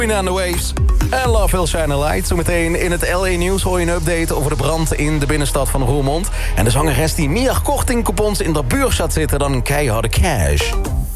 aan de Waves en Love Will Shine a Light. Zometeen in het LA Nieuws hoor je een update over de brand in de binnenstad van Roermond. En de zangeres die meer kortingcoupons in de beurs had zitten dan een keiharde cash.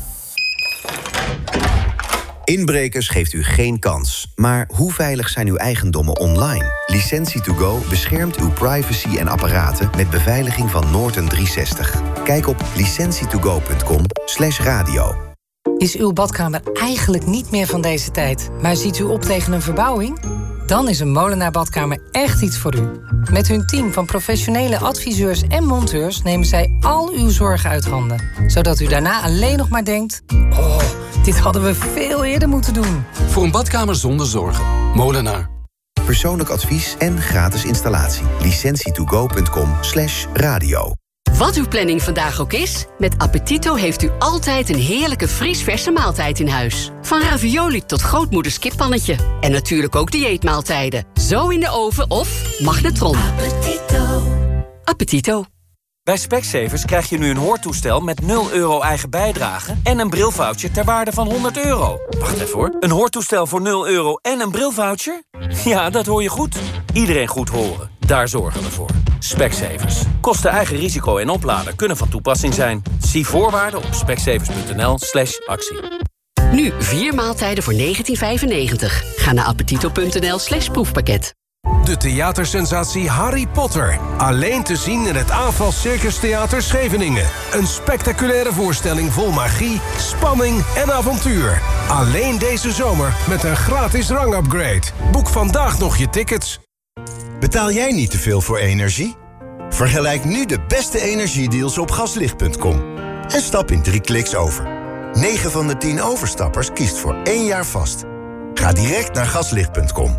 Inbrekers geeft u geen kans. Maar hoe veilig zijn uw eigendommen online? Licentie2Go beschermt uw privacy en apparaten met beveiliging van Norton 360. Kijk op licentietogo.com/radio. Is uw badkamer eigenlijk niet meer van deze tijd, maar ziet u op tegen een verbouwing? Dan is een Molenaar Badkamer echt iets voor u. Met hun team van professionele adviseurs en monteurs nemen zij al uw zorgen uit handen. Zodat u daarna alleen nog maar denkt: oh, dit hadden we veel eerder moeten doen. Voor een badkamer zonder zorgen. Molenaar. Persoonlijk advies en gratis installatie. licentietogo.com/radio. Wat uw planning vandaag ook is, met Appetito heeft u altijd een heerlijke vriesverse maaltijd in huis. Van ravioli tot grootmoeders kippannetje. En natuurlijk ook dieetmaaltijden. Zo in de oven of magnetron. Appetito. Appetito. Bij Specsavers krijg je nu een hoortoestel met €0 eigen bijdrage en een brilvoucher ter waarde van €100. Wacht even hoor. Een hoortoestel voor €0 en een brilvoucher? Ja, dat hoor je goed. Iedereen goed horen. Daar zorgen we voor. Specsavers. Kosten eigen risico en opladen kunnen van toepassing zijn. Zie voorwaarden op specsavers.nl/actie. Nu 4 maaltijden voor €19,95. Ga naar appetito.nl/proefpakket. De theatersensatie Harry Potter. Alleen te zien in het AFAS Circus Theater Scheveningen. Een spectaculaire voorstelling vol magie, spanning en avontuur. Alleen deze zomer met een gratis rangupgrade. Boek vandaag nog je tickets. Betaal jij niet te veel voor energie? Vergelijk nu de beste energiedeals op gaslicht.com. En stap in 3 kliks over. 9 van de 10 overstappers kiest voor 1 jaar vast. Ga direct naar gaslicht.com.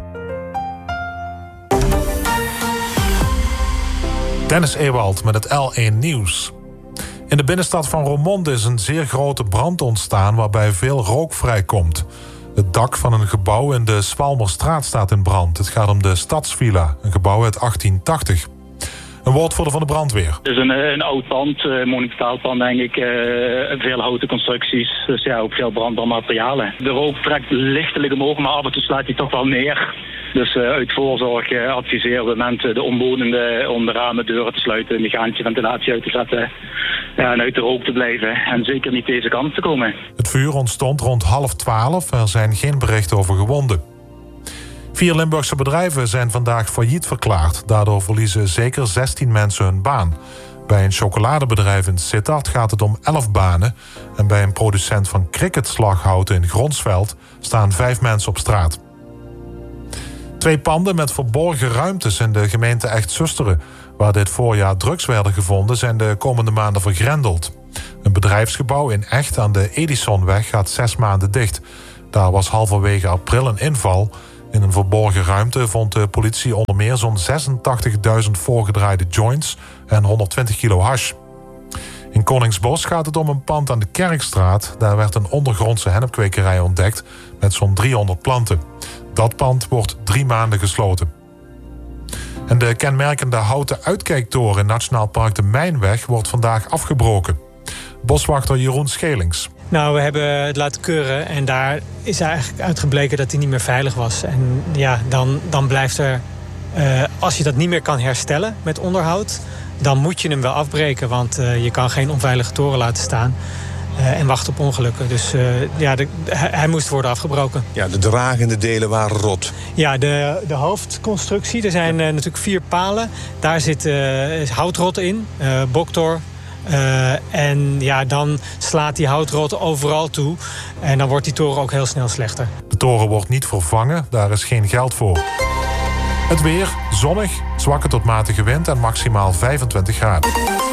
Dennis Ewald met het L1 Nieuws. In de binnenstad van Roermond is een zeer grote brand ontstaan waarbij veel rook vrijkomt. Het dak van een gebouw in de Swalmerstraat staat in brand. Het gaat om de Stadsvilla, een gebouw uit 1880. Een woordvoerder van de brandweer. Het is een oud pand, monumentaal pand denk ik. Veel houten constructies, dus ja, ook veel brandbare materialen. De rook trekt lichtelijk omhoog, maar af en toe slaat hij toch wel neer. Dus uit voorzorg adviseren we mensen de omwonenden om de ramen, deuren te sluiten, mechanische ventilatie uit te zetten. Ja, en uit de rook te blijven en zeker niet deze kant te komen. Het vuur ontstond rond 11:30. Er zijn geen berichten over gewonden. 4 Limburgse bedrijven zijn vandaag failliet verklaard. Daardoor verliezen zeker 16 mensen hun baan. Bij een chocoladebedrijf in Sittard gaat het om 11 banen. En bij een producent van cricketslaghouten in Gronsveld staan 5 mensen op straat. 2 panden met verborgen ruimtes in de gemeente Echt-Zusteren, waar dit voorjaar drugs werden gevonden, zijn de komende maanden vergrendeld. Een bedrijfsgebouw in Echt aan de Edisonweg gaat 6 maanden dicht. Daar was halverwege april een inval. In een verborgen ruimte vond de politie onder meer zo'n 86.000 voorgedraaide joints en 120 kilo hash. In Koningsbos gaat het om een pand aan de Kerkstraat. Daar werd een ondergrondse hennepkwekerij ontdekt met zo'n 300 planten. Dat pand wordt 3 maanden gesloten. En de kenmerkende houten uitkijktoren in Nationaal Park de Mijnweg wordt vandaag afgebroken. Boswachter Jeroen Schelings. Nou, we hebben het laten keuren en daar is eigenlijk uitgebleken dat hij niet meer veilig was. En ja, dan blijft er, als je dat niet meer kan herstellen met onderhoud, dan moet je hem wel afbreken. Want je kan geen onveilige toren laten staan en wachten op ongelukken. Dus hij moest worden afgebroken. Ja, de dragende delen waren rot. Ja, de hoofdconstructie, er zijn natuurlijk 4 palen. Daar zit houtrot in, boktor. En ja, dan slaat die houtrot overal toe. En dan wordt die toren ook heel snel slechter. De toren wordt niet vervangen, daar is geen geld voor. Het weer, zonnig, zwakke tot matige wind en maximaal 25 graden.